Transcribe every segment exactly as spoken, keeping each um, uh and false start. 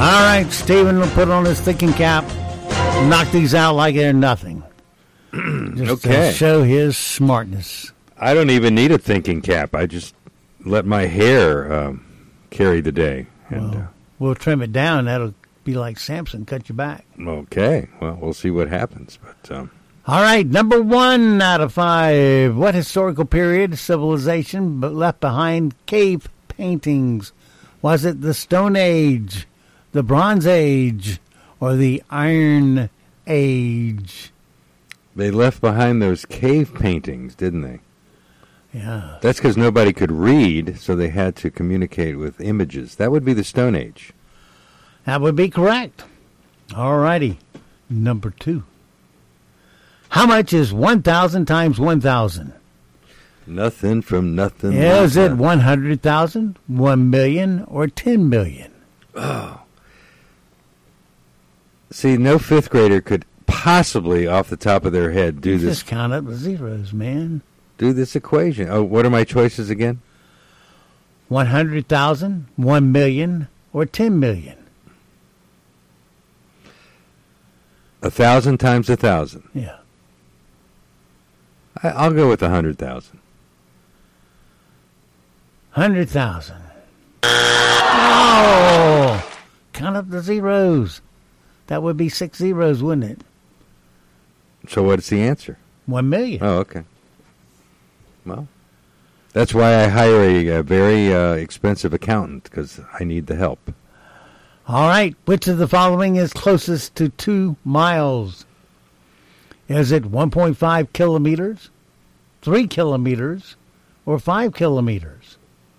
All right, Stephen will put on his thinking cap, knock these out like they're nothing. Just Okay. to show his smartness. I don't even need a thinking cap. I just let my hair um, carry the day. And Well, we'll trim it down. That'll be like Samson, cut you back. uh, okay, well, we'll see what happens. But um, All right, number one out of five. What historical period, civilization, but left behind cave paintings? Was it the Stone Age, the Bronze Age, or the Iron Age? they left behind those cave paintings, didn't they? Yeah. That's because nobody could read, so they had to communicate with images. That would be the Stone Age. That would be correct. All righty. Number two. How much is one thousand times one thousand? Nothing from nothing. Is like it nothing. one hundred thousand, one million, or ten million? See, no fifth grader could possibly, off the top of their head, do this Just count up the zeros, man. do this equation. Oh, what are my choices again? one hundred thousand, one million, or ten million? A thousand times a thousand. Yeah. I, I'll go with a hundred thousand. one hundred thousand. Oh! Count up the zeros. That would be six zeros, wouldn't it? So what's the answer? One million. Oh, okay. Well, that's why I hire a, a very uh, expensive accountant, because I need the help. All right. Which of the following is closest to two miles? Is it one point five kilometers, three kilometers, or five kilometers?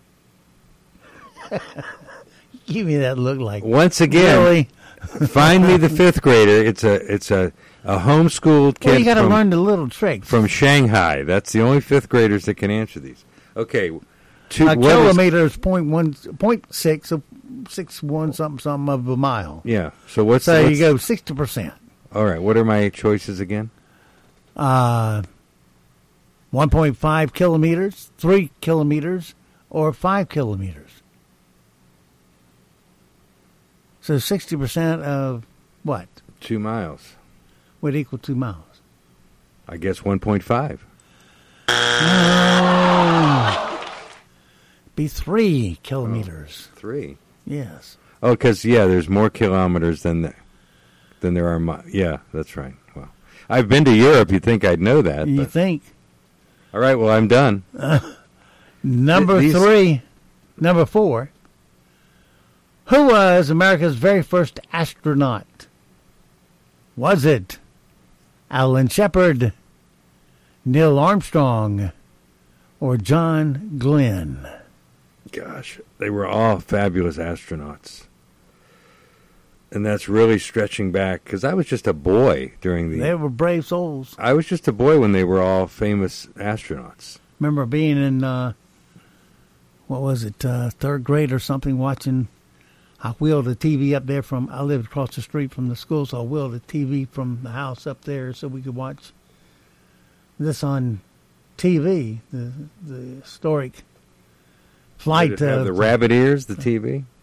Give me that look like. Once again, Really? find me the fifth grader. It's a it's a, a homeschooled kid Well, you got to from, learn the little tricks. from Shanghai. That's the only fifth graders that can answer these. Okay, two, a what is- kilometer is point one, point six, of six one something something of a mile. yeah. So what's So what's, you go sixty percent. All right. What are my choices again? Uh, one point five kilometers, three kilometers, or five kilometers. So sixty percent of what Two miles. would equal two miles? I guess one point five. Be three kilometers. Three. Yes. Oh, because yeah, there's more kilometers than the, than there are. Mi- yeah, that's right. Well, I've been to Europe. You'd think I'd know that. You But. think? All right. Well, I'm done. Number These- three, number four. Who was America's very first astronaut? Was it Alan Shepard, Neil Armstrong, or John Glenn? Gosh, they were all fabulous astronauts. And that's really stretching back, because I was just a boy during the... They were brave souls. I was just a boy when they were all famous astronauts. Remember being in, uh, what was it, uh, third grade or something, watching... I wheeled the T V up there from... I lived across the street from the school, so I wheeled the T V from the house up there so we could watch this on T V, the, the historic flight. Did it have uh, the rabbit ears, the T V?